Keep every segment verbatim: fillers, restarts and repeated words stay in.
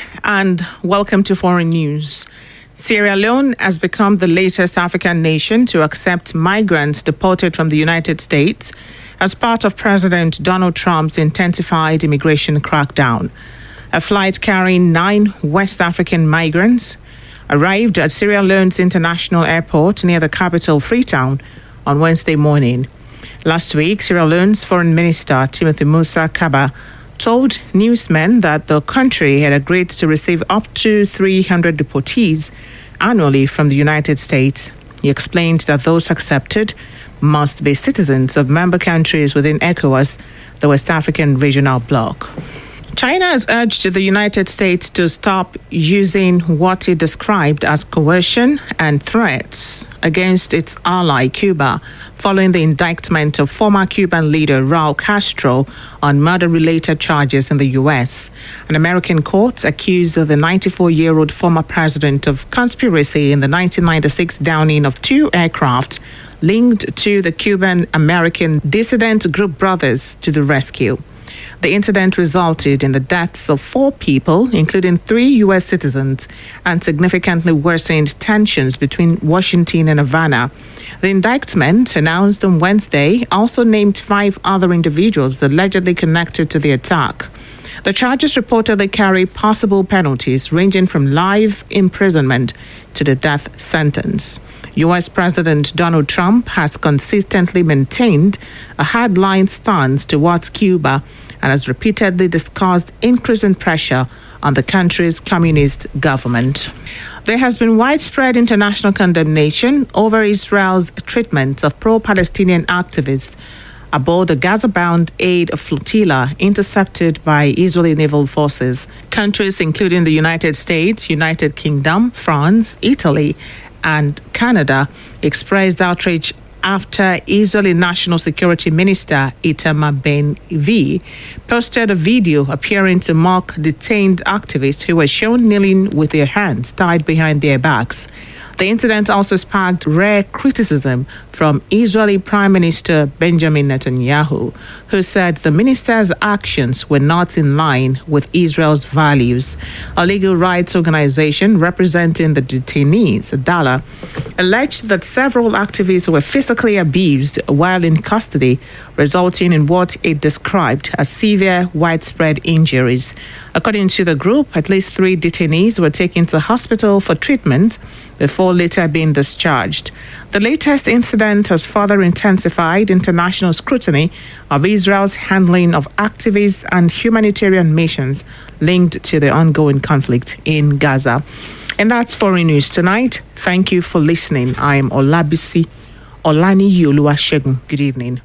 and welcome to Foreign News. Sierra Leone has become the latest African nation to accept migrants deported from the United States as part of President Donald Trump's intensified immigration crackdown. A flight carrying nine West African migrants arrived at Sierra Leone's international airport near the capital, Freetown, on Wednesday morning. Last week, Sierra Leone's Foreign Minister Timothy Musa Kaba told newsmen that the country had agreed to receive up to three hundred deportees annually from the United States. He explained that those accepted must be citizens of member countries within ECOWAS, the West African regional bloc. China has urged the United States to stop using what it described as coercion and threats against its ally Cuba following the indictment of former Cuban leader Raul Castro on murder-related charges in the U S. An American court accused the ninety-four-year-old former president of conspiracy in the nineteen ninety-six downing of two aircraft linked to the Cuban-American dissident group Brothers to the Rescue. The incident resulted in the deaths of four people, including three U S citizens, and significantly worsened tensions between Washington and Havana. The indictment, announced on Wednesday, also named five other individuals allegedly connected to the attack. The charges reportedly carry possible penalties ranging from life imprisonment to the death sentence. U S President Donald Trump has consistently maintained a hardline stance towards Cuba and has repeatedly discussed increasing pressure on the country's communist government. There has been widespread international condemnation over Israel's treatment of pro-Palestinian activists aboard the Gaza-bound aid flotilla intercepted by Israeli naval forces. Countries including the United States, United Kingdom, France, Italy, and Canada expressed outrage after Israeli National Security Minister Itamar Ben-Gvir posted a video appearing to mock detained activists who were shown kneeling with their hands tied behind their backs. The incident also sparked rare criticism from Israeli Prime Minister Benjamin Netanyahu, who said the minister's actions were not in line with Israel's values. A legal rights organization representing the detainees, Adala, alleged that several activists were physically abused while in custody, resulting in what it described as severe, widespread injuries. According to the group, at least three detainees were taken to hospital for treatment before later being discharged. The latest incident has further intensified international scrutiny of Israel's handling of activists and humanitarian missions linked to the ongoing conflict in Gaza. And that's Foreign News tonight. Thank you for listening. I am Olabisi Olani Oluwasegun. Good evening.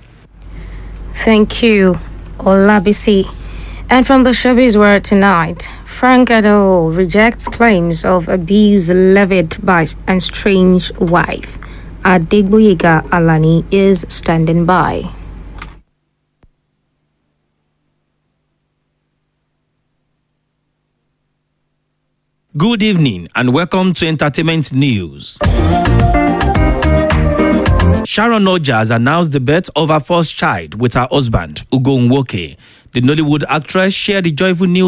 Thank you, Olabisi. And from the showbiz world tonight, Frank Addo rejects claims of abuse levied by estranged wife. Adegboyega Alani is standing by. Good evening and welcome to Entertainment News. Sharon Oja has announced the birth of her first child with her husband, Ugo Nwoke. The Nollywood actress shared the joyful news